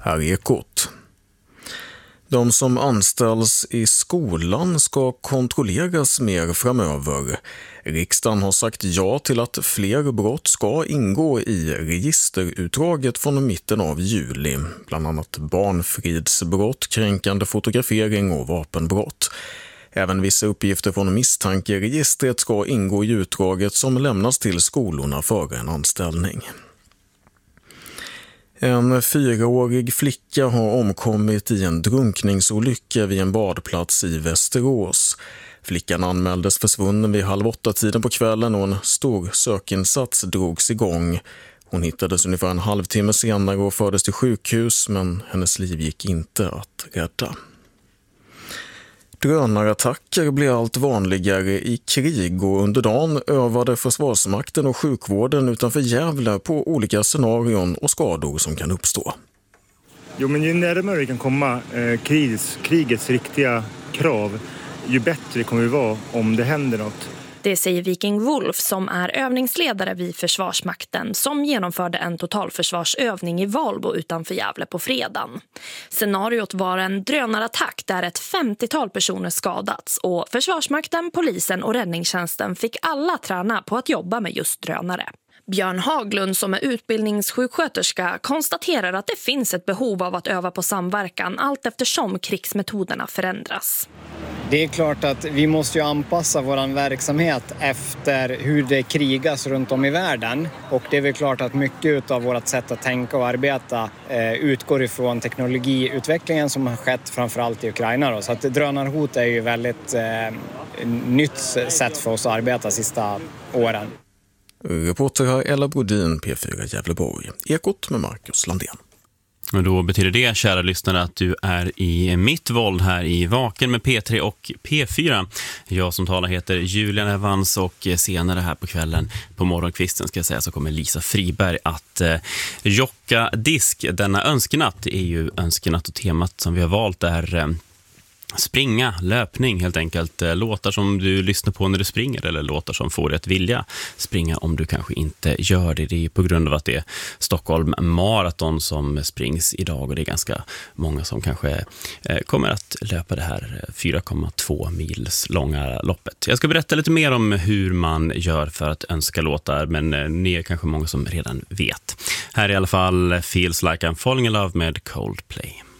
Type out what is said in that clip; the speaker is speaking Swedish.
Här är Ekot. De som anställs i skolan ska kontrolleras mer framöver. Riksdagen har sagt ja till att fler brott ska ingå i registerutdraget från mitten av juli. Bland annat barnfridsbrott, kränkande fotografering och vapenbrott. Även vissa uppgifter från misstankeregistret ska ingå i utdraget som lämnas till skolorna före en anställning. En 4-årig flicka har omkommit i en drunkningsolycka vid en badplats i Västerås. Flickan anmäldes försvunnen vid 7:30 på kvällen och en stor sökinsats drogs igång. Hon hittades ungefär en halvtimme senare och fördes till sjukhus, men hennes liv gick inte att rädda. Drönarattacker blir allt vanligare i krig och under dagen övade Försvarsmakten och sjukvården utanför Gävle på olika scenarion och skador som kan uppstå. Jo, men ju närmare vi kan komma krigets riktiga krav, ju bättre kommer det vara om det händer något. Det säger Viking Wolf som är övningsledare vid Försvarsmakten som genomförde en totalförsvarsövning i Valbo utanför Gävle på fredagen. Scenariot var en drönarattack där ett 50-tal personer skadats och Försvarsmakten, polisen och räddningstjänsten fick alla träna på att jobba med just drönare. Björn Haglund som är utbildningssjuksköterska konstaterar att det finns ett behov av att öva på samverkan allt eftersom krigsmetoderna förändras. Det är klart att vi måste ju anpassa vår verksamhet efter hur det krigas runt om i världen. Och det är väl klart att mycket av vårt sätt att tänka och arbeta utgår ifrån teknologiutvecklingen som har skett framförallt i Ukraina. Då. Så att drönarhot är ju väldigt nytt sätt för oss att arbeta sista åren. Reporter Ella Brodin, P4 Gävleborg. Ekot med Marcus Landén. Och då betyder det, kära lyssnare, att du är i mitt våld här i Vaken med P3 och P4. Jag som talar heter Julian Evans och senare här på kvällen på morgonkvisten ska jag säga så kommer Lisa Friberg att jocka disk. Denna önskenatt är ju önskenatt och temat som vi har valt är springa, löpning helt enkelt. Låtar som du lyssnar på när du springer eller låtar som får dig att vilja springa om du kanske inte gör det. Det är på grund av att det är Stockholm Marathon som springs idag och det är ganska många som kanske kommer att löpa det här 4,2 mils långa loppet. Jag ska berätta lite mer om hur man gör för att önska låtar, men ni är kanske många som redan vet. Här är i alla fall Feels Like I'm Falling in Love med Coldplay.